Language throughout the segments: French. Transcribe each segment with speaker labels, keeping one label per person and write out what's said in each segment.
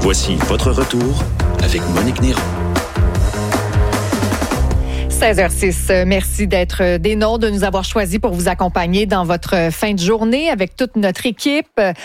Speaker 1: Voici votre retour avec Monique Néron.
Speaker 2: 16h06. Merci d'être des nôtres, de nous avoir choisis pour vous accompagner dans votre fin de journée avec toute notre équipe.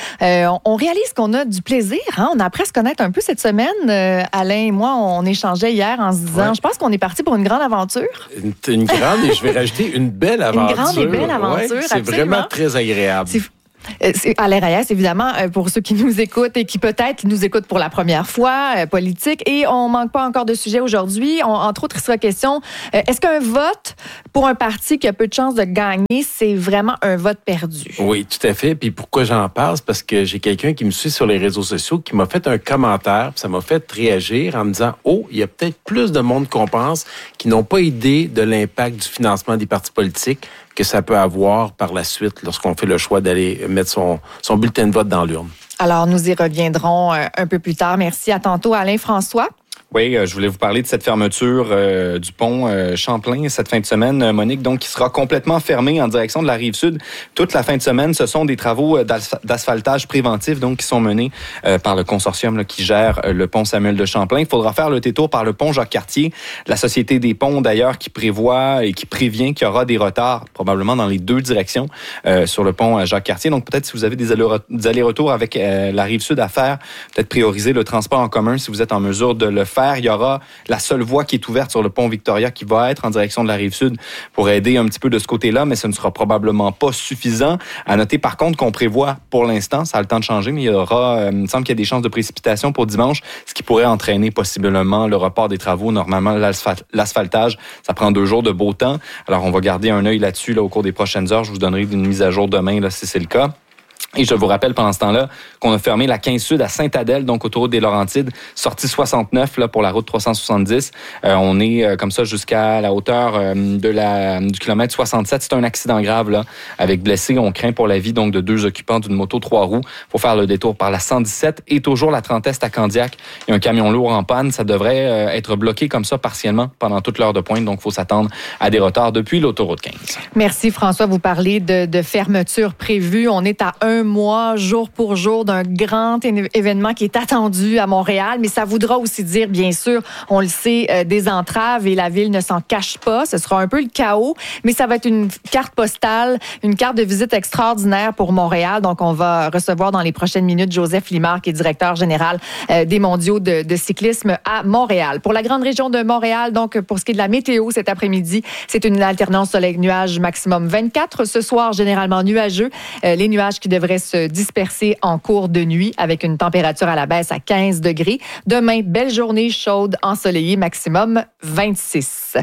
Speaker 2: On réalise qu'on a du plaisir. Hein? On a appris à se connaître un peu cette semaine. Alain et moi, on échangeait hier en se disant, je pense qu'on est parti pour une grande aventure.
Speaker 3: Une grande, et je vais rajouter une belle aventure.
Speaker 2: Une grande et belle aventure,
Speaker 3: c'est vraiment très agréable.
Speaker 2: C'est Alain Reyes, évidemment, pour ceux qui nous écoutent et qui peut-être nous écoutent pour la première fois, politique. Et on manque pas encore de sujets aujourd'hui. Entre autres, il sera question, est-ce qu'un vote pour un parti qui a peu de chances de gagner, c'est vraiment un vote perdu?
Speaker 3: Oui, tout à fait. Puis pourquoi j'en parle? C'est parce que j'ai quelqu'un qui me suit sur les réseaux sociaux qui m'a fait un commentaire, puis ça m'a fait réagir en me disant, il y a peut-être plus de monde qu'on pense qui n'ont pas idée de l'impact du financement des partis politiques que ça peut avoir par la suite lorsqu'on fait le choix d'aller mettre son bulletin de vote dans l'urne.
Speaker 2: Alors, nous y reviendrons un peu plus tard. Merci. À tantôt, Alain François.
Speaker 4: Oui, je voulais vous parler de cette fermeture du pont Champlain cette fin de semaine, Monique, donc qui sera complètement fermé en direction de la Rive-Sud toute la fin de semaine. Ce sont des travaux d'asphaltage préventif donc qui sont menés par le consortium là, qui gère le pont Samuel de Champlain. Il faudra faire le détour par le pont Jacques-Cartier. La Société des ponts, d'ailleurs, qui prévoit et qui prévient qu'il y aura des retards, probablement dans les deux directions sur le pont Jacques-Cartier. Donc, peut-être si vous avez des allers-retours avec la Rive-Sud à faire, peut-être prioriser le transport en commun si vous êtes en mesure de le faire. Il y aura la seule voie qui est ouverte sur le pont Victoria qui va être en direction de la Rive-Sud pour aider un petit peu de ce côté-là, mais ce ne sera probablement pas suffisant. À noter par contre qu'on prévoit pour l'instant, ça a le temps de changer, mais il me semble qu'il y a des chances de précipitation pour dimanche, ce qui pourrait entraîner possiblement le report des travaux. Normalement, l'asphaltage, ça prend 2 jours de beau temps. Alors, on va garder un œil là-dessus au cours des prochaines heures. Je vous donnerai une mise à jour demain là, si c'est le cas. Et je vous rappelle pendant ce temps-là qu'on a fermé la 15 Sud à Sainte-Adèle, donc autoroute des Laurentides, sortie 69 là, pour la route 370. On est comme ça jusqu'à la hauteur du kilomètre 67. C'est un accident grave là, avec blessés. On craint pour la vie donc de 2 occupants d'une moto 3 roues. Faut faire le détour par la 117 et toujours la 30 Est à Candiac. Il y a un camion lourd en panne. Ça devrait être bloqué comme ça partiellement pendant toute l'heure de pointe. Donc, il faut s'attendre à des retards depuis l'autoroute 15.
Speaker 2: Merci François. Vous parlez de fermeture prévue. On est à 1 mois, jour pour jour, d'un grand événement qui est attendu à Montréal, mais ça voudra aussi dire, bien sûr, on le sait, des entraves et la ville ne s'en cache pas. Ce sera un peu le chaos, mais ça va être une carte postale, une carte de visite extraordinaire pour Montréal. Donc, on va recevoir dans les prochaines minutes Joseph Limard, qui est directeur général des mondiaux de cyclisme à Montréal. Pour la grande région de Montréal, donc, pour ce qui est de la météo cet après-midi, c'est une alternance soleil-nuage maximum 24. Ce soir, généralement nuageux. Les nuages qui devraient se disperser en cours de nuit avec une température à la baisse à 15 degrés. Demain, belle journée chaude, ensoleillée, maximum 26.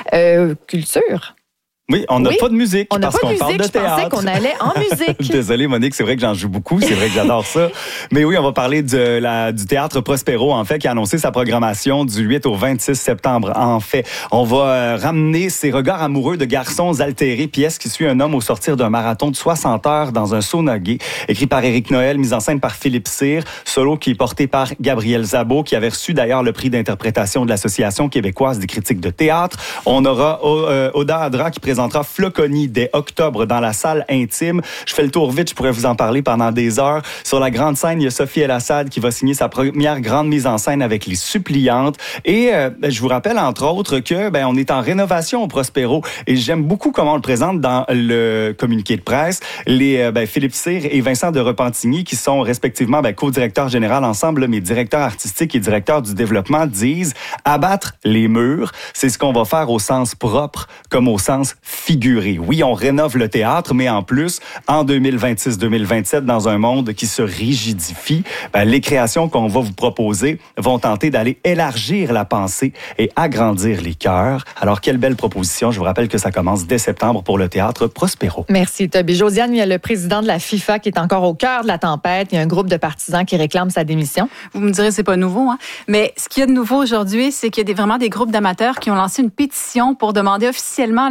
Speaker 2: Culture.
Speaker 5: Oui, on n'a pas de musique parce qu'on parle de théâtre.
Speaker 2: Je pensais qu'on allait en musique.
Speaker 5: Désolé, Monique, c'est vrai que j'en joue beaucoup. C'est vrai que j'adore ça. Mais oui, on va parler du théâtre Prospero, en fait, qui a annoncé sa programmation du 8 au 26 septembre. En fait, on va ramener ses regards amoureux de garçons altérés, pièce qui suit un homme au sortir d'un marathon de 60 heures dans un sauna gay, écrit par Éric Noël, mise en scène par Philippe Cyr, solo qui est porté par Gabriel Zabot, qui avait reçu d'ailleurs le prix d'interprétation de l'Association québécoise des critiques de théâtre. On aura Oda Adra qui présentera Floconi dès octobre dans la salle intime. Je fais le tour vite, je pourrais vous en parler pendant des heures. Sur la grande scène, il y a Sophie El Assad qui va signer sa première grande mise en scène avec Les Suppliantes. Et je vous rappelle, entre autres, que on est en rénovation au Prospero. Et j'aime beaucoup comment on le présente dans le communiqué de presse. Philippe Cyr et Vincent de Repentigny, qui sont respectivement co-directeurs généraux ensemble, mais directeurs artistiques et directeurs du développement, disent abattre les murs. C'est ce qu'on va faire au sens propre comme au sens figuré. Oui, on rénove le théâtre, mais en plus, en 2026-2027, dans un monde qui se rigidifie, les créations qu'on va vous proposer vont tenter d'aller élargir la pensée et agrandir les cœurs. Alors, quelle belle proposition. Je vous rappelle que ça commence dès septembre pour le théâtre Prospero.
Speaker 2: Merci, Toby. Josiane, il y a le président de la FIFA qui est encore au cœur de la tempête. Il y a un groupe de partisans qui réclame sa démission.
Speaker 6: Vous me direz, c'est pas nouveau, hein? Mais ce qu'il y a de nouveau aujourd'hui, c'est qu'il y a vraiment des groupes d'amateurs qui ont lancé une pétition pour demander officiellement la démission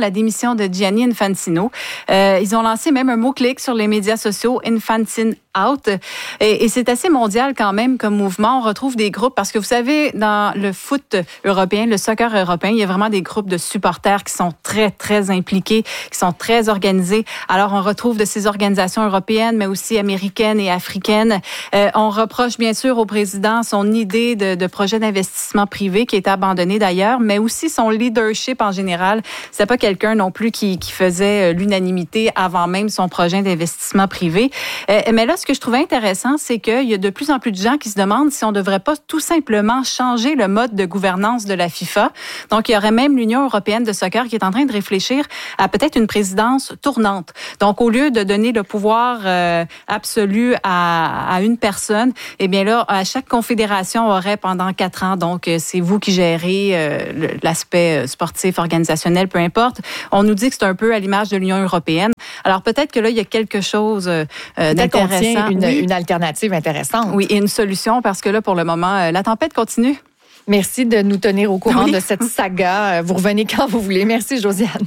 Speaker 6: l'élection de Gianni Infantino. Ils ont lancé même un mot-clic sur les médias sociaux, Infantine Out. Et c'est assez mondial quand même comme mouvement. On retrouve des groupes, parce que vous savez, dans le foot européen, le soccer européen, il y a vraiment des groupes de supporters qui sont très, très impliqués, qui sont très organisés. Alors, on retrouve de ces organisations européennes, mais aussi américaines et africaines. On reproche bien sûr au président son idée de projet d'investissement privé qui est abandonné d'ailleurs, mais aussi son leadership en général. C'est pas quelqu'un non plus qui faisait l'unanimité avant même son projet d'investissement privé. Mais là, ce que je trouvais intéressant, c'est qu'il y a de plus en plus de gens qui se demandent si on ne devrait pas tout simplement changer le mode de gouvernance de la FIFA. Donc, il y aurait même l'Union européenne de soccer qui est en train de réfléchir à peut-être une présidence tournante. Donc, au lieu de donner le pouvoir absolu à une personne, eh bien là, à chaque confédération aurait pendant 4 ans. Donc, c'est vous qui gérez l'aspect sportif, organisationnel, peu importe. On nous dit que c'est un peu à l'image de l'Union européenne. Alors, peut-être que là, il y a quelque chose d'intéressant.
Speaker 2: Une alternative intéressante.
Speaker 6: Oui, et une solution, parce que là, pour le moment, la tempête continue.
Speaker 2: Merci de nous tenir au courant de cette saga. Vous revenez quand vous voulez. Merci, Josiane.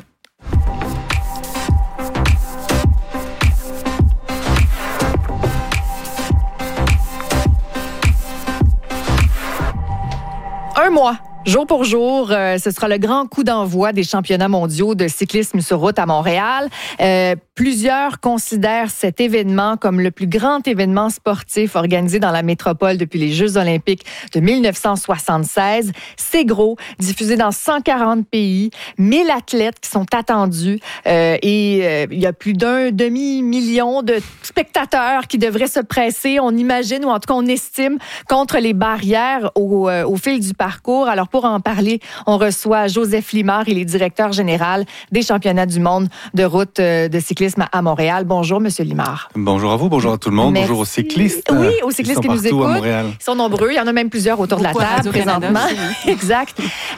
Speaker 2: Un mois. Jour pour jour, ce sera le grand coup d'envoi des championnats mondiaux de cyclisme sur route à Montréal. Plusieurs considèrent cet événement comme le plus grand événement sportif organisé dans la métropole depuis les Jeux olympiques de 1976. C'est gros, diffusé dans 140 pays, 1000 athlètes qui sont attendus et il y a plus d'un demi-million de spectateurs qui devraient se presser, on imagine, ou en tout cas on estime, contre les barrières au fil du parcours. Alors pour en parler, on reçoit Joseph Limard, il est directeur général des championnats du monde de route de cyclisme à Montréal. Bonjour, Monsieur Limard.
Speaker 7: Bonjour à vous, bonjour à tout le monde,
Speaker 2: Merci.
Speaker 7: bonjour aux cyclistes.
Speaker 2: Oui, aux cyclistes qui nous écoutent.
Speaker 7: À Montréal.
Speaker 2: Ils sont nombreux, il y en a même plusieurs autour de la table présentement. Exact.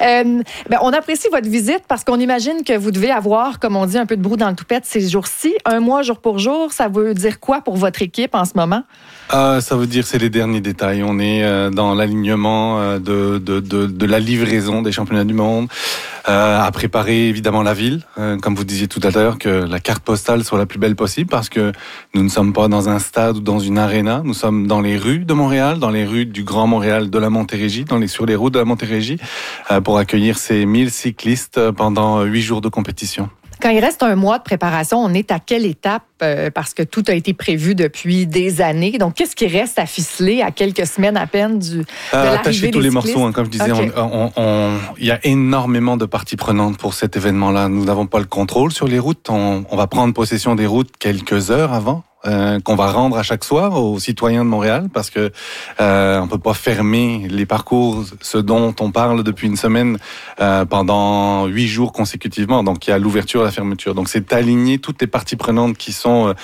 Speaker 2: On apprécie votre visite parce qu'on imagine que vous devez avoir, comme on dit, un peu de brou dans le toupette ces jours-ci. Un mois, jour pour jour, ça veut dire quoi pour votre équipe en ce moment?
Speaker 7: Ça veut dire c'est les derniers détails. On est dans l'alignement de la livraison des championnats du monde, à préparer évidemment la ville, comme vous disiez tout à l'heure, que la carte postale soit la plus belle possible, parce que nous ne sommes pas dans un stade ou dans une aréna, nous sommes dans les rues de Montréal, dans les rues du Grand Montréal de la Montérégie, sur les routes de la Montérégie, pour accueillir ces 1000 cyclistes pendant 8 jours de compétition.
Speaker 2: Quand il reste un mois de préparation, on est à quelle étape? Parce que tout a été prévu depuis des années. Donc, qu'est-ce qui reste à ficeler à quelques semaines à peine de l'arrivée
Speaker 7: attacher tous
Speaker 2: des
Speaker 7: les
Speaker 2: cyclistes?
Speaker 7: morceaux, comme je disais,
Speaker 2: Okay.
Speaker 7: il y a énormément de parties prenantes pour cet événement-là. Nous n'avons pas le contrôle sur les routes. On va prendre possession des routes quelques heures avant. Qu'on va rendre à chaque soir aux citoyens de Montréal, parce que on peut pas fermer les parcours, ce dont on parle depuis une semaine, pendant 8 jours consécutivement. Donc il y a l'ouverture et la fermeture. Donc c'est aligner toutes les parties prenantes qui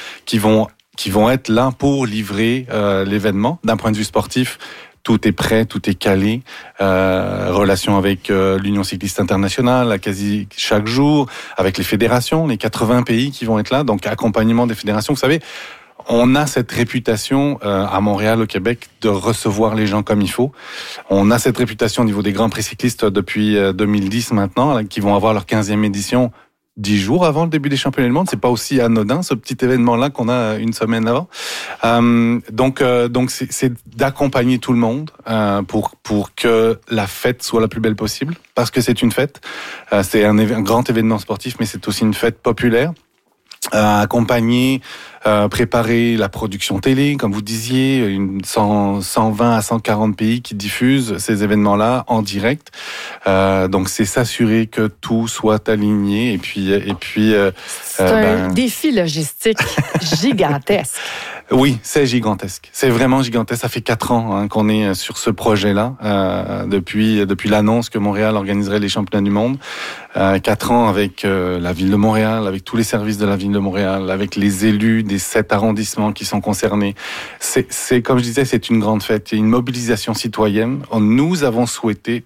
Speaker 7: vont être là pour livrer l'événement. D'un point de vue sportif, tout est prêt, tout est calé. Relation avec l'Union cycliste internationale à quasi chaque jour, avec les fédérations, les 80 pays qui vont être là. Donc accompagnement des fédérations. Vous savez, on a cette réputation à Montréal, au Québec, de recevoir les gens comme il faut. On a cette réputation au niveau des grands prix cyclistes depuis 2010 maintenant, là, qui vont avoir leur 15e édition 10 jours avant le début des championnats du monde. C'est pas aussi anodin, ce petit événement-là qu'on a une semaine avant. Donc c'est d'accompagner tout le monde pour que la fête soit la plus belle possible, parce que c'est une fête. C'est un grand événement sportif, mais c'est aussi une fête populaire. Accompagner, préparer la production télé, comme vous disiez, 120 à 140 pays qui diffusent ces événements-là en direct. Donc c'est s'assurer que tout soit aligné et puis
Speaker 2: c'est un défi logistique gigantesque.
Speaker 7: Oui, c'est gigantesque. C'est vraiment gigantesque. Ça fait 4 ans qu'on est sur ce projet-là, depuis l'annonce que Montréal organiserait les championnats du monde. 4 ans avec la ville de Montréal, avec tous les services de la ville de Montréal, avec les élus des 7 arrondissements qui sont concernés. C'est comme je disais, c'est une grande fête. Il y a une mobilisation citoyenne. Nous avons souhaité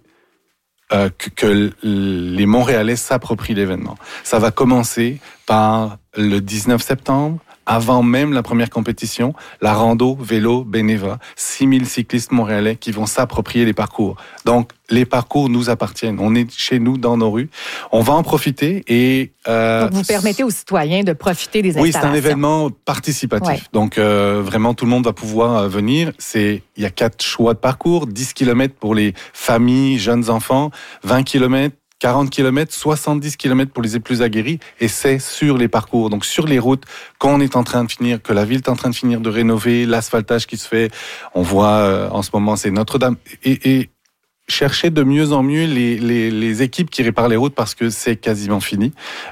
Speaker 7: que les Montréalais s'approprient l'événement. Ça va commencer par le 19 septembre, avant même la première compétition, la rando vélo Beneva, 6000 cyclistes montréalais qui vont s'approprier les parcours. Donc, les parcours nous appartiennent. On est chez nous, dans nos rues. On va en profiter et...
Speaker 2: Donc, vous permettez aux citoyens de profiter des installations.
Speaker 7: Oui, c'est un événement participatif.
Speaker 2: Ouais.
Speaker 7: Donc, vraiment, tout le monde va pouvoir venir. Il y a 4 choix de parcours, 10 km pour les familles, jeunes enfants, 20 km, 40 km, 70 km pour les plus aguerris, et c'est sur les parcours, donc sur les routes qu'on est en train de finir, que la ville est en train de finir de rénover, l'asphaltage qui se fait. On voit en ce moment, c'est Notre-Dame. Et chercher de mieux en mieux les équipes qui réparent les routes parce que c'est quasiment fini.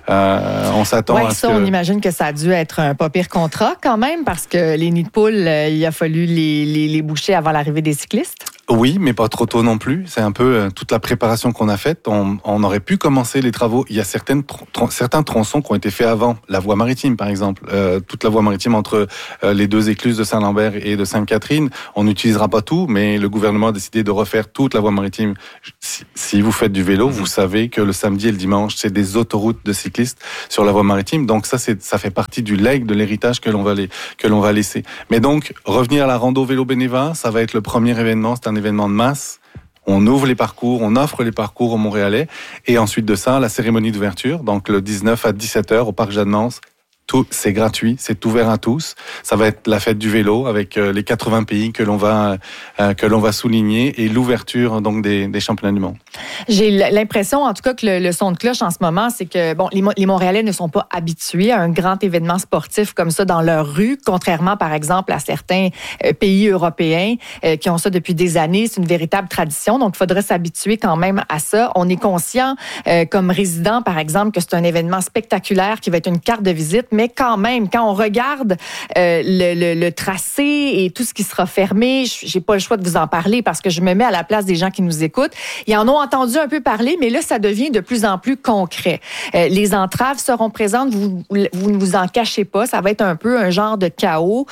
Speaker 7: On s'attend à ce que...
Speaker 2: On imagine que ça a dû être un pas pire contrat quand même parce que les nids de poules, il a fallu les boucher avant l'arrivée des cyclistes.
Speaker 7: Oui, mais pas trop tôt non plus. C'est un peu toute la préparation qu'on a faite. On aurait pu commencer les travaux. Il y a certains tronçons qui ont été faits avant. La voie maritime, par exemple. Toute la voie maritime entre les 2 écluses de Saint-Lambert et de Sainte-Catherine. On n'utilisera pas tout, mais le gouvernement a décidé de refaire toute la voie maritime. Si vous faites du vélo, vous savez que le samedi et le dimanche, c'est des autoroutes de cyclistes sur la voie maritime. Donc ça fait partie du legs, de l'héritage que l'on va laisser. Mais donc, revenir à la rando vélo Beneva, ça va être le premier événement. C'est un événement de masse. On ouvre les parcours, on offre les parcours aux Montréalais. Et ensuite de ça, la cérémonie d'ouverture, donc le 19 à 17h au Parc Jeanne-Mance. Tout, c'est gratuit, c'est ouvert à tous. Ça va être la fête du vélo avec les 80 pays que l'on va souligner et l'ouverture donc des championnats du monde.
Speaker 2: J'ai l'impression, en tout cas, que le son de cloche en ce moment, c'est que les Montréalais ne sont pas habitués à un grand événement sportif comme ça dans leur rue, contrairement, par exemple, à certains pays européens qui ont ça depuis des années. C'est une véritable tradition, donc il faudrait s'habituer quand même à ça. On est conscient, comme résident, par exemple, que c'est un événement spectaculaire qui va être une carte de visite, mais quand même, quand on regarde le tracé et tout ce qui sera fermé, j'ai pas le choix de vous en parler parce que je me mets à la place des gens qui nous écoutent. Ils en ont entendu un peu parler, mais là, ça devient de plus en plus concret. Les entraves seront présentes, vous ne vous en cachez pas, ça va être un peu un genre de chaos.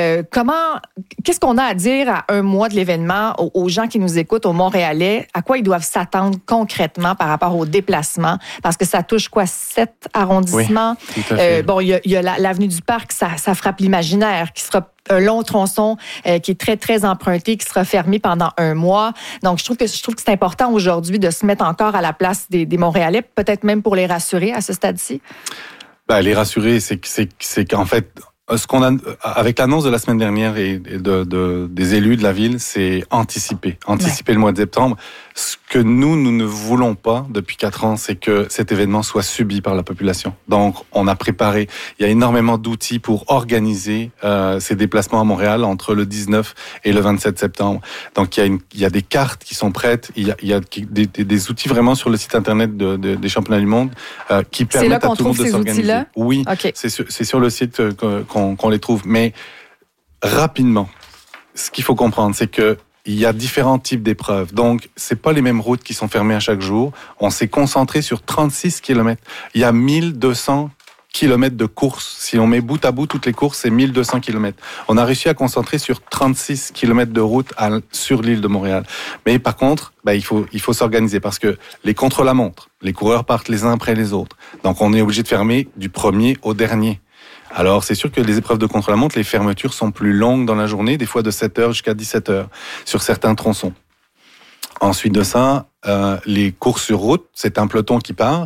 Speaker 2: Qu'est-ce qu'on a à dire à un mois de l'événement aux gens qui nous écoutent, aux Montréalais, à quoi ils doivent s'attendre concrètement par rapport aux déplacements? Parce que ça touche 7 arrondissements?
Speaker 7: Oui, tout à fait.
Speaker 2: Il y a l'avenue du Parc, ça frappe l'imaginaire, qui sera un long tronçon qui est très, très emprunté, qui sera fermé pendant un mois. Donc, je trouve que c'est important aujourd'hui de se mettre encore à la place des Montréalais, peut-être même pour les rassurer à ce stade-ci.
Speaker 7: Les rassurer, c'est qu'en fait, ce qu'on a avec l'annonce de la semaine dernière et des élus de la ville, c'est anticiper le mois de septembre. Ce que nous ne voulons pas depuis 4 ans, c'est que cet événement soit subi par la population. Donc, on a préparé. Il y a énormément d'outils pour organiser ces déplacements à Montréal entre le 19 et le 27 septembre. Donc, il y a des cartes qui sont prêtes. Il y a des outils vraiment sur le site internet des championnats du monde qui permettent à tout le monde de s'organiser. Oui, okay. C'est sur le site qu'on les trouve. Mais rapidement, ce qu'il faut comprendre, c'est que il y a différents types d'épreuves. Donc, c'est pas les mêmes routes qui sont fermées à chaque jour. On s'est concentré sur 36 km. Il y a 1200 km de courses. Si on met bout à bout toutes les courses, c'est 1200 km. On a réussi à concentrer sur 36 km de route sur l'île de Montréal. Mais par contre, il faut s'organiser parce que les contre-la-montre, les coureurs partent les uns après les autres. Donc, on est obligé de fermer du premier au dernier. Alors, c'est sûr que les épreuves de contre-la-montre, les fermetures sont plus longues dans la journée, des fois de 7h jusqu'à 17h sur certains tronçons. Ensuite de ça, les courses sur route, c'est un peloton qui part.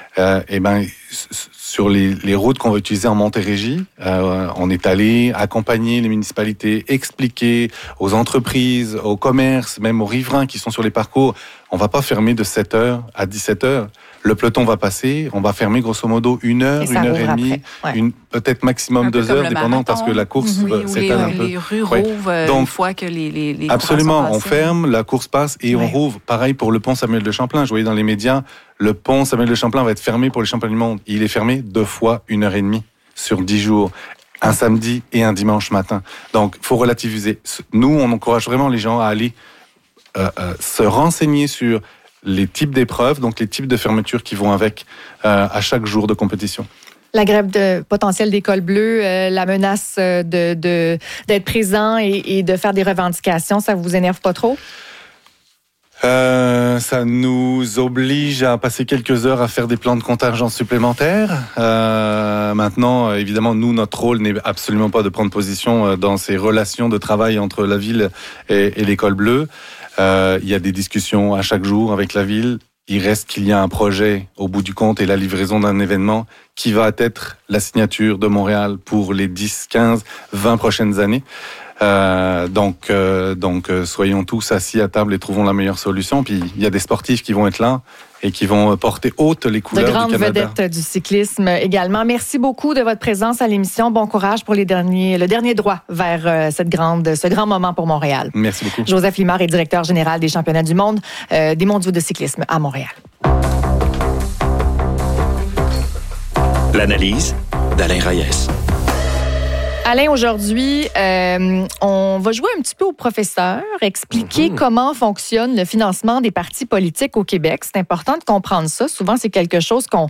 Speaker 7: Sur les routes qu'on va utiliser en Montérégie, on est allé accompagner les municipalités, expliquer aux entreprises, aux commerces, même aux riverains qui sont sur les parcours. On va pas fermer de 7h à 17h. Le peloton va passer, on va fermer grosso modo 1 heure, 1 heure et demie, peut-être maximum 2 heures, dépendant parce que la course s'étale un peu.
Speaker 6: Les rues rouvrent une fois que les
Speaker 7: absolument, on ferme, la course passe et on rouvre. Pareil pour le pont Samuel de Champlain. Je voyais dans les médias, le pont Samuel de Champlain va être fermé pour les championnats du monde. Il est fermé 2 fois 1 heure et demie sur 10 jours. Un samedi et un dimanche matin. Donc, faut relativiser. Nous, on encourage vraiment les gens à aller se renseigner sur les types d'épreuves, donc les types de fermetures qui vont avec à chaque jour de compétition.
Speaker 2: La grève potentielle des cols bleus, la menace d'être présent et de faire des revendications, ça vous énerve pas trop?
Speaker 7: Ça nous oblige à passer quelques heures à faire des plans de contingence supplémentaires. Maintenant, évidemment, nous, notre rôle n'est absolument pas de prendre position dans ces relations de travail entre la ville et l'école bleue. Il y a des discussions à chaque jour avec la ville. Il reste qu'il y a un projet au bout du compte et la livraison d'un événement qui va être la signature de Montréal pour les 10, 15, 20 prochaines années. Donc, soyons tous assis à table et trouvons la meilleure solution. Puis, il y a des sportifs qui vont être là et qui vont porter haute les couleurs du Canada.
Speaker 2: De grandes vedettes du cyclisme également. Merci beaucoup de votre présence à l'émission. Bon courage pour le dernier droit vers ce grand moment pour Montréal.
Speaker 7: Merci beaucoup.
Speaker 2: Joseph Limard est directeur général des championnats du monde des mondiaux de cyclisme à Montréal.
Speaker 1: L'analyse d'Alain Reyes.
Speaker 2: Alain, aujourd'hui, on va jouer un petit peu au professeur, expliquer comment fonctionne le financement des partis politiques au Québec. C'est important de comprendre ça. Souvent, c'est quelque chose qu'on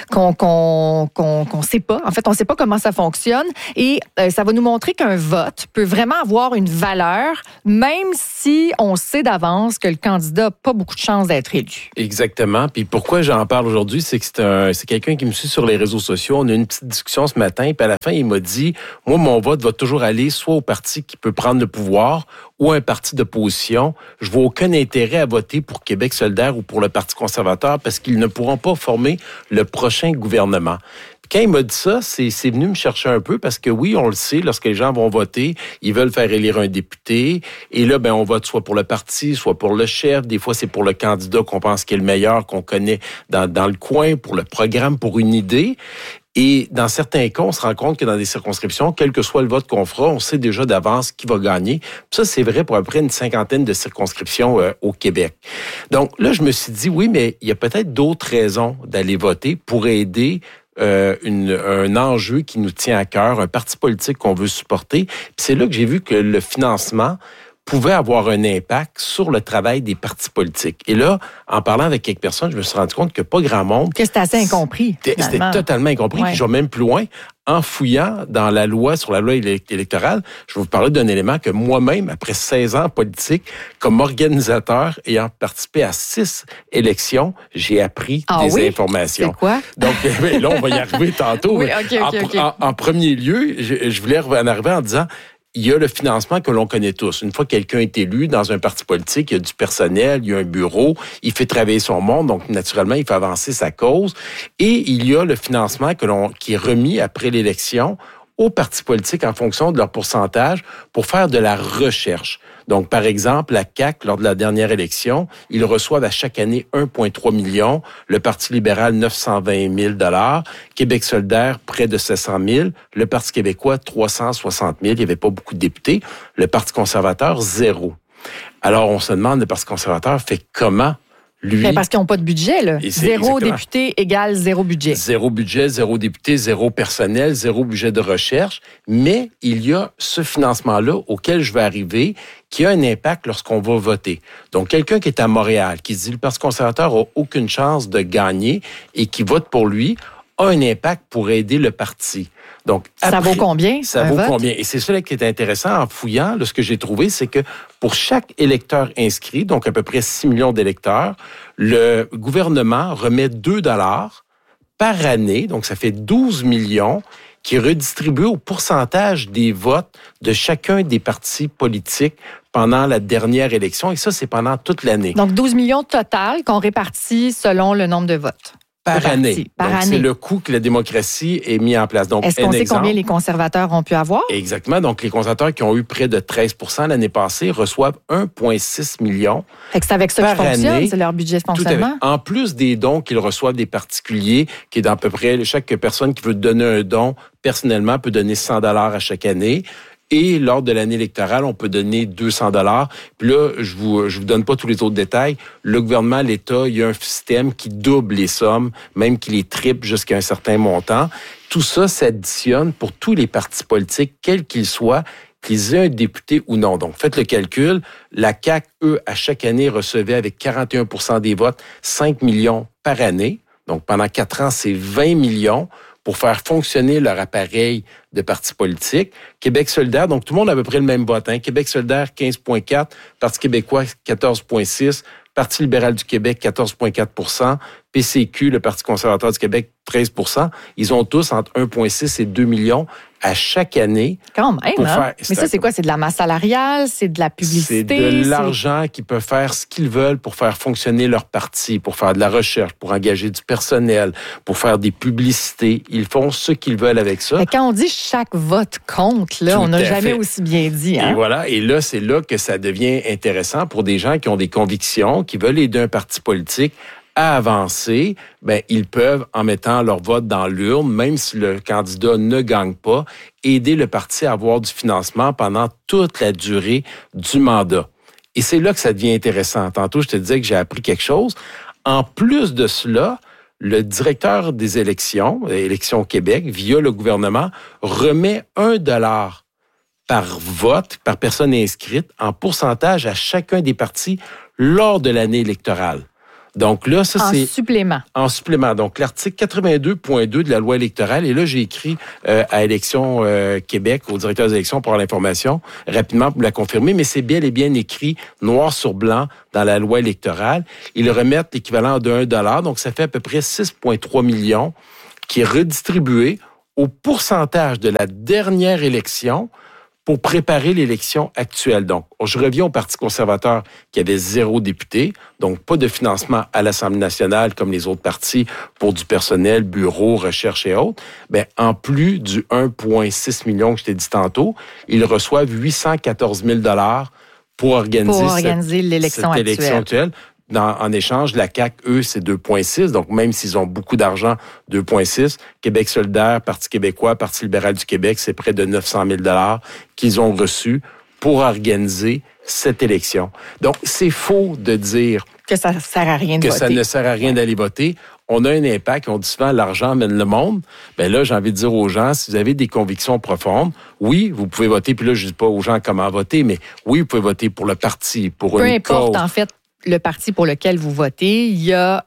Speaker 2: sait pas. En fait, on sait pas comment ça fonctionne. Et ça va nous montrer qu'un vote peut vraiment avoir une valeur, même si on sait d'avance que le candidat n'a pas beaucoup de chances d'être élu.
Speaker 3: Exactement. Puis pourquoi j'en parle aujourd'hui, c'est que c'est quelqu'un qui me suit sur les réseaux sociaux. On a eu une petite discussion ce matin, puis à la fin, il m'a dit, moi, mon vote va toujours aller soit au parti qui peut prendre le pouvoir ou un parti d'opposition. Je vois aucun intérêt à voter pour Québec solidaire ou pour le Parti conservateur parce qu'ils ne pourront pas former le prochain gouvernement. Quand il m'a dit ça, c'est venu me chercher un peu parce que oui, on le sait, lorsque les gens vont voter, ils veulent faire élire un député et là, on vote soit pour le parti, soit pour le chef. Des fois, c'est pour le candidat qu'on pense qu'il est le meilleur, qu'on connaît dans le coin, pour le programme, pour une idée. Et dans certains cas, on se rend compte que dans des circonscriptions, quel que soit le vote qu'on fera, on sait déjà d'avance qui va gagner. Puis ça, c'est vrai pour à peu près une 50aine de circonscriptions au Québec. Donc là, je me suis dit, oui, mais il y a peut-être d'autres raisons d'aller voter pour aider un enjeu qui nous tient à cœur, un parti politique qu'on veut supporter. Puis c'est là que j'ai vu que le financement pouvait avoir un impact sur le travail des partis politiques. Et là, en parlant avec quelques personnes, je me suis rendu compte que pas grand monde...
Speaker 2: Que c'était assez incompris, finalement.
Speaker 3: C'était totalement incompris. Ouais. Puis je vais même plus loin. En fouillant dans la loi, sur la loi électorale, je vais vous parler d'un élément que moi-même, après 16 ans en politique, comme organisateur, ayant participé à 6 élections, j'ai appris des informations.
Speaker 2: C'est quoi?
Speaker 3: Donc, là, on va y arriver tantôt.
Speaker 2: Oui, OK.
Speaker 3: En premier lieu, je voulais en arriver en disant... Il y a le financement que l'on connaît tous. Une fois que quelqu'un est élu dans un parti politique, il y a du personnel, il y a un bureau, il fait travailler son monde, donc naturellement, il fait avancer sa cause. Et il y a le financement qui est remis après l'élection aux partis politiques en fonction de leur pourcentage pour faire de la recherche. Donc, par exemple, la CAQ, lors de la dernière élection, ils reçoivent à chaque année 1,3 million. Le Parti libéral, 920 000 $. Québec solidaire, près de 700 000. Le Parti québécois, 360 000. Il n'y avait pas beaucoup de députés. Le Parti conservateur, 0. Alors, on se demande, le Parti conservateur fait comment? Lui,
Speaker 2: parce qu'ils n'ont pas de budget, là. 0 député égale 0 budget.
Speaker 3: 0 budget, 0 député, 0 personnel, 0 budget de recherche. Mais il y a ce financement-là auquel je vais arriver qui a un impact lorsqu'on va voter. Donc, quelqu'un qui est à Montréal, qui se dit le Parti conservateur n'a aucune chance de gagner et qui vote pour lui, a un impact pour aider le parti. Donc,
Speaker 2: ça vaut combien?
Speaker 3: Ça vaut combien? Et c'est ça qui est intéressant en fouillant. Là, ce que j'ai trouvé, c'est que pour chaque électeur inscrit, donc à peu près 6 millions d'électeurs, le gouvernement remet 2 $ par année, donc ça fait 12 millions, qui est redistribué au pourcentage des votes de chacun des partis politiques pendant la dernière élection. Et ça, c'est pendant toute l'année.
Speaker 2: Donc, 12 millions total qu'on répartit selon le nombre de votes.
Speaker 3: Par année. C'est le coût que la démocratie est mis en place. Donc,
Speaker 2: est-ce qu'on sait combien les conservateurs ont pu avoir?
Speaker 3: Exactement. Donc, les conservateurs qui ont eu près de 13 % l'année passée reçoivent 1,6 million.
Speaker 2: C'est avec ça qu'ils fonctionnent, c'est leur budget de fonctionnement.
Speaker 3: En plus des dons qu'ils reçoivent des particuliers, qui est d'à peu près chaque personne qui veut donner un don personnellement peut donner 100 $ à chaque année. Et lors de l'année électorale, on peut donner 200 $. Puis là, je vous donne pas tous les autres détails. Le gouvernement, l'État, il y a un système qui double les sommes, même qui les triple jusqu'à un certain montant. Tout ça s'additionne pour tous les partis politiques, quels qu'ils soient, qu'ils aient un député ou non. Donc, faites le calcul. La CAQ, eux, à chaque année, recevaient avec 41 % des votes 5 millions par année. Donc, pendant 4 ans, c'est 20 millions pour faire fonctionner leur appareil de partis politiques. Québec solidaire, donc tout le monde a à peu près le même vote. Québec solidaire, 15,4. Parti québécois, 14,6. Parti libéral du Québec, 14,4 PCQ, le Parti conservateur du Québec, 13 Ils ont tous entre 1,6 et 2 millions à chaque année.
Speaker 2: Quand même, hein? Mais ça, c'est quoi? C'est de la masse salariale? C'est de la publicité?
Speaker 3: C'est de l'argent qui peuvent faire ce qu'ils veulent pour faire fonctionner leur parti, pour faire de la recherche, pour engager du personnel, pour faire des publicités. Ils font ce qu'ils veulent avec ça.
Speaker 2: Mais quand on dit chaque vote compte, là, on n'a jamais aussi bien dit. Hein?
Speaker 3: Et voilà. Et là, c'est là que ça devient intéressant pour des gens qui ont des convictions, qui veulent aider un parti politique à avancer, ils peuvent, en mettant leur vote dans l'urne, même si le candidat ne gagne pas, aider le parti à avoir du financement pendant toute la durée du mandat. Et c'est là que ça devient intéressant. Tantôt, je te disais que j'ai appris quelque chose. En plus de cela, le directeur des élections, Élections Québec, via le gouvernement, remet $1 par vote, par personne inscrite, en pourcentage à chacun des partis lors de l'année électorale. Donc là, ça, c'est... En supplément. Donc, l'article 82.2 de la loi électorale, et là, j'ai écrit à Élections Québec, au directeur des élections, pour avoir l'information, rapidement, pour me la confirmer, mais c'est bel et bien écrit, noir sur blanc, dans la loi électorale. Ils remettent l'équivalent de $1, donc ça fait à peu près 6,3 millions, qui est redistribué au pourcentage de la dernière élection pour préparer l'élection actuelle. Donc, je reviens au Parti conservateur qui avait 0 député, donc pas de financement à l'Assemblée nationale comme les autres partis pour du personnel, bureau, recherche et autres. En plus du 1,6 million que je t'ai dit tantôt, ils reçoivent 814 000 $ pour organiser l'élection actuelle. En échange, la CAQ, eux, c'est 2,6. Donc, même s'ils ont beaucoup d'argent, 2,6. Québec solidaire, Parti québécois, Parti libéral du Québec, c'est près de 900 000 $ qu'ils ont reçus pour organiser cette élection. Donc, c'est faux de dire
Speaker 2: que ça sert à rien de voter.
Speaker 3: Ça ne sert à rien d'aller voter. On a un impact. On dit souvent, l'argent mène le monde. Là, j'ai envie de dire aux gens, si vous avez des convictions profondes, oui, vous pouvez voter. Puis là, je dis pas aux gens comment voter, mais oui, vous pouvez voter pour le parti, pour une cause.
Speaker 2: Peu importe, en fait, le parti pour lequel vous votez, il y a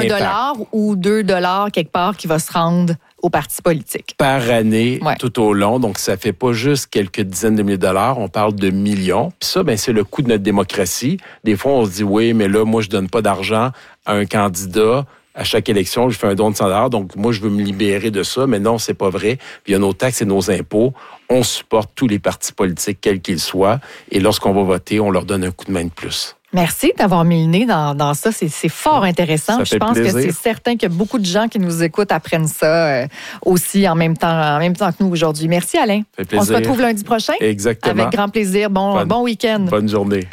Speaker 2: $1 ou $2 quelque part qui va se rendre au parti politique.
Speaker 3: Par année, tout au long. Donc, ça fait pas juste quelques dizaines de milliers de dollars, on parle de millions. Puis ça, c'est le coût de notre démocratie. Des fois, on se dit, oui, mais là, moi, je donne pas d'argent à un candidat. À chaque élection, je fais un don de $100. Donc, moi, je veux me libérer de ça. Mais non, c'est pas vrai. Puis, il y a nos taxes et nos impôts. On supporte tous les partis politiques, quels qu'ils soient. Et lorsqu'on va voter, on leur donne un coup de main de plus.
Speaker 2: Merci d'avoir mis le nez dans ça. C'est fort intéressant. Je pense
Speaker 3: plaisir.
Speaker 2: Que c'est certain que beaucoup de gens qui nous écoutent apprennent ça aussi en même temps que nous aujourd'hui. Merci, Alain.
Speaker 3: Ça fait plaisir.
Speaker 2: On se retrouve lundi prochain.
Speaker 3: Exactement.
Speaker 2: Avec grand plaisir. Bon week-end.
Speaker 3: Bonne journée.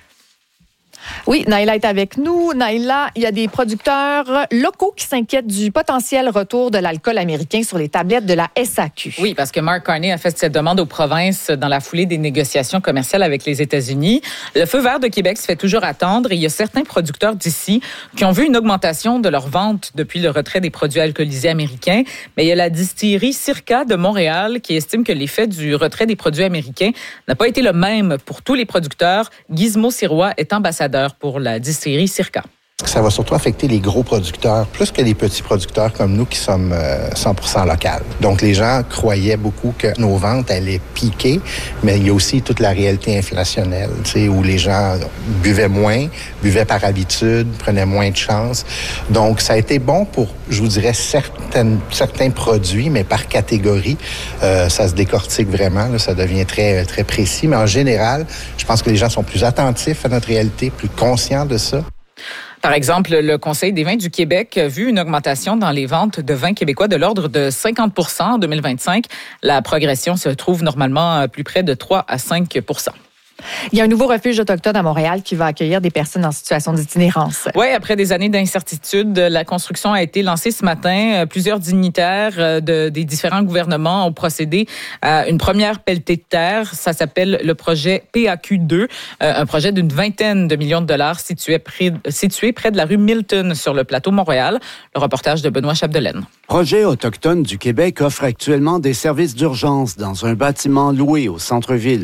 Speaker 2: Oui, Naïla est avec nous. Naïla, il y a des producteurs locaux qui s'inquiètent du potentiel retour de l'alcool américain sur les tablettes de la SAQ.
Speaker 8: Oui, parce que Mark Carney a fait cette demande aux provinces dans la foulée des négociations commerciales avec les États-Unis. Le feu vert de Québec se fait toujours attendre et il y a certains producteurs d'ici qui ont vu une augmentation de leurs ventes depuis le retrait des produits alcoolisés américains. Mais il y a la distillerie Circa de Montréal qui estime que l'effet du retrait des produits américains n'a pas été le même pour tous les producteurs. Gizmo Sirois est ambassadeur pour la distillerie Circa.
Speaker 9: Ça va surtout affecter les gros producteurs, plus que les petits producteurs comme nous qui sommes 100% local. Donc, les gens croyaient beaucoup que nos ventes allaient piquer, mais il y a aussi toute la réalité inflationnelle, où les gens buvaient moins, buvaient par habitude, prenaient moins de chance. Donc, ça a été bon pour, je vous dirais, certains produits, mais par catégorie, ça se décortique vraiment, là, ça devient très, très précis. Mais en général, je pense que les gens sont plus attentifs à notre réalité, plus conscients de ça.
Speaker 8: Par exemple, le Conseil des vins du Québec a vu une augmentation dans les ventes de vins québécois de l'ordre de 50 % en 2025. La progression se trouve normalement plus près de 3 à 5 %.
Speaker 2: Il y a un nouveau refuge autochtone à Montréal qui va accueillir des personnes en situation d'itinérance.
Speaker 8: Oui, après des années d'incertitude, la construction a été lancée ce matin. Plusieurs dignitaires des différents gouvernements ont procédé à une première pelletée de terre. Ça s'appelle le projet PAQ2, un projet d'une vingtaine de millions de dollars situé près de la rue Milton sur le plateau Montréal. Le reportage de Benoît Chapdelaine.
Speaker 10: Projet autochtone du Québec offre actuellement des services d'urgence dans un bâtiment loué au centre-ville.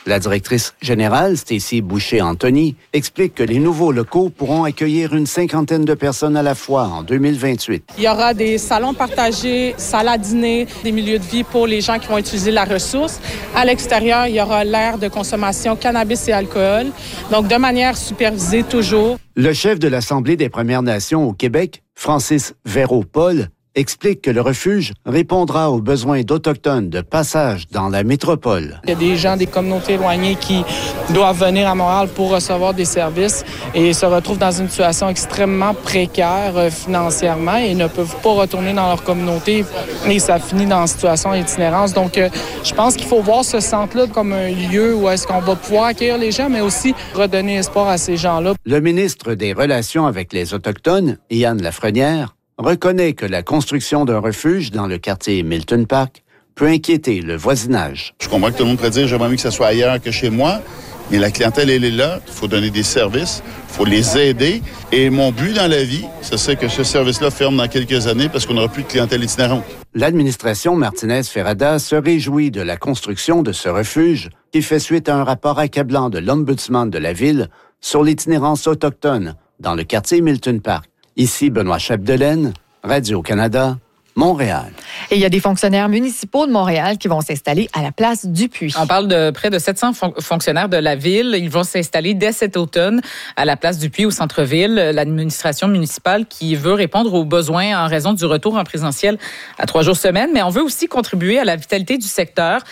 Speaker 10: La directrice générale, Stacy Boucher-Antony, explique que les nouveaux locaux pourront accueillir une 50aine de personnes à la fois en 2028.
Speaker 11: Il y aura des salons partagés, salles à dîner, des milieux de vie pour les gens qui vont utiliser la ressource. À l'extérieur, il y aura l'aire de consommation cannabis et alcool, donc de manière supervisée toujours.
Speaker 10: Le chef de l'Assemblée des Premières Nations au Québec, Francis Véro-Paul, explique que le refuge répondra aux besoins d'Autochtones de passage dans la métropole.
Speaker 11: Il y a des gens des communautés éloignées qui doivent venir à Montréal pour recevoir des services et se retrouvent dans une situation extrêmement précaire financièrement et ne peuvent pas retourner dans leur communauté et ça finit dans une situation d'itinérance. Donc, je pense qu'il faut voir ce centre-là comme un lieu où est-ce qu'on va pouvoir accueillir les gens, mais aussi redonner espoir à ces gens-là.
Speaker 10: Le ministre des Relations avec les Autochtones, Ian Lafrenière, reconnaît que la construction d'un refuge dans le quartier Milton Park peut inquiéter le voisinage.
Speaker 12: Je comprends que tout le monde pourrait dire « j'aimerais mieux que ça soit ailleurs que chez moi », mais la clientèle, elle est là, il faut donner des services, il faut les aider. Et mon but dans la vie, c'est que ce service-là ferme dans quelques années parce qu'on n'aura plus de clientèle itinérante.
Speaker 10: L'administration Martinez-Ferrada se réjouit de la construction de ce refuge qui fait suite à un rapport accablant de l'ombudsman de la ville sur l'itinérance autochtone dans le quartier Milton Park. Ici Benoît Chapdelaine, Radio-Canada, Montréal.
Speaker 2: Et il y a des fonctionnaires municipaux de Montréal qui vont s'installer à la place Dupuis.
Speaker 8: On parle de près de 700 fonctionnaires de la ville. Ils vont s'installer dès cet automne à la place Dupuis au centre-ville. L'administration municipale qui veut répondre aux besoins en raison du retour en présentiel à 3 jours semaine, mais on veut aussi contribuer à la vitalité du secteur.